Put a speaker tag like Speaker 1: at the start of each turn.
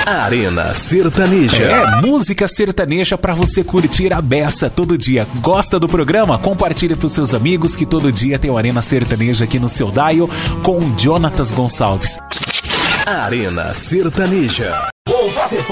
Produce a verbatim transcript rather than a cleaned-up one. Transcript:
Speaker 1: Arena Sertaneja.
Speaker 2: É música sertaneja pra você curtir a beça todo dia. Gosta do programa? Compartilhe pros seus amigos que todo dia tem o Arena Sertaneja aqui no seu dial com o Jonatas Gonçalves.
Speaker 1: Arena Sertaneja.
Speaker 3: Vou fazer